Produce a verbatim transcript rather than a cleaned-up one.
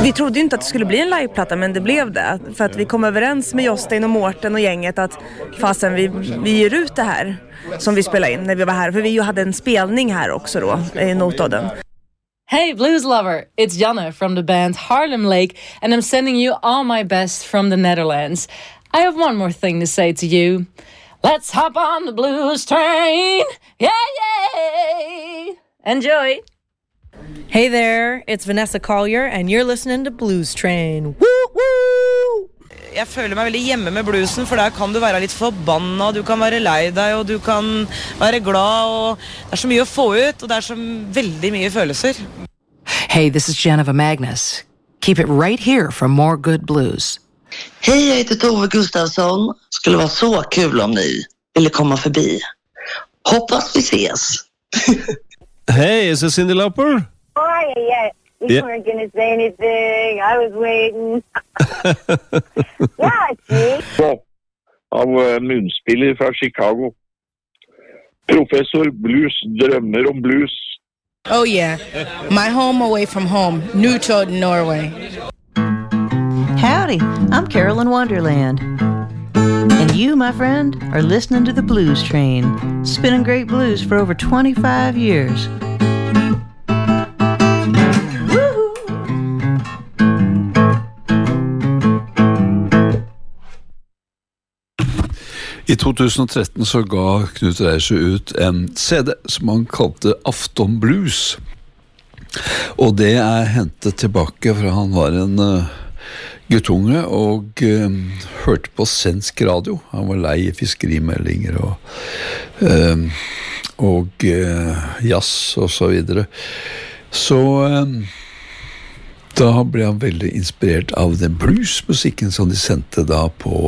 vi trodde ju inte att det skulle bli en liveplatta, men det blev det. För att vi kom överens med Jostein och Mårten och gänget att fasen vi, vi ger ut det här som vi spelade in när vi var här. För vi ju hade en spelning här också då, i Notodden. Hey blues lover, it's Janne from the band Harlem Lake, and I'm sending you all my best from the Netherlands. I have one more thing to say to you. Let's hop on the blues train. Yeah, yeah. Enjoy. Hey there, it's Vanessa Collier, and you're listening to Blues Train. Woo, woo! Jeg føler meg veldig hjemme med bluesen, for der kan du være litt forbanna, du kan være lei deg, og du kan være glad, og det er så mye å få ut, og det er så veldig mye følelser. Hey, this is Jennifer Magnus. Keep it right here for more good blues. Hej, jag heter Tove Gustafsson. Skulle vara så kul om ni ville komma förbi. Hoppas vi ses. Hey, is it Cyndi Lauper? Oh, yeah, yeah. You yeah. weren't going to say anything. I was waiting. Yeah, it's me. Av munspiller fra Chicago. Professor Blues drømmer om blues. Oh, yeah. My home away from home. Newtown, Norway. Howdy, I'm Carolyn Wonderland. And you, my friend, are listening to the Blues Train, spinning great blues for over twenty-five years. I to tusen og tretten så ga Knut Reisjø ut en C D som han kalte Afton Blues. Og det er hentet tilbake fra han var en uh, guttunge og uh, hørte på svensk radio. Han var lei i fiskerimeldinger og, uh, og uh, jazz og så videre. Så uh, da ble han veldig inspirert av den bluesmusikken som de sendte da på